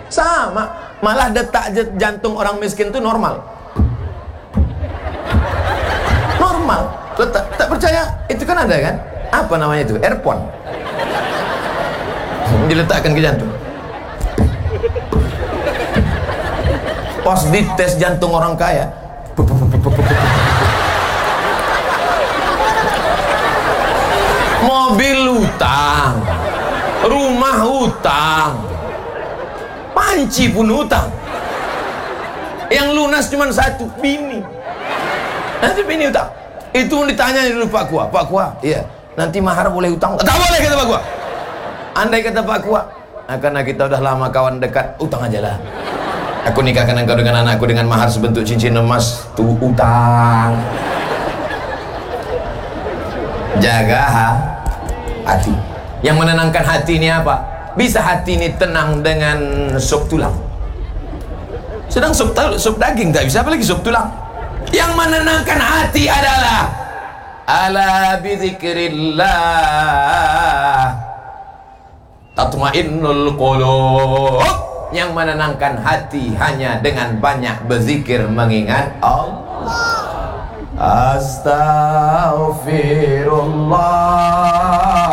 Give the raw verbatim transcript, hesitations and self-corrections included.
Sama, malah detak jantung orang miskin itu normal. Normal. Tak, tak percaya? Itu kan ada kan? Apa namanya itu? Earphone. Diletakkan ke jantung. Pas dites jantung orang kaya, mobil utang, rumah utang, panci pun utang. Yang lunas cuma satu, bini. Nanti bini utang. Itu ditanya dulu Pak Kua. Pak Kua, iya. Nanti mahar boleh utang? Tak boleh, kata Pak Kua. Andai kata Pak Kua, nah, karena kita udah lama kawan dekat, utang aja lah. Aku nikahkan engkau dengan anakku dengan mahar sebentuk cincin emas. Tuh utang. Jaga ha, hati. Yang menenangkan hati ini apa? Bisa hati ini tenang dengan sup tulang. Sedang sup, sup daging tak bisa, apalagi sup tulang. Yang menenangkan hati adalah ala bidzikrillah tatmainnul qulub. Yang menenangkan hati hanya dengan banyak berzikir mengingat Allah. Astaghfirullah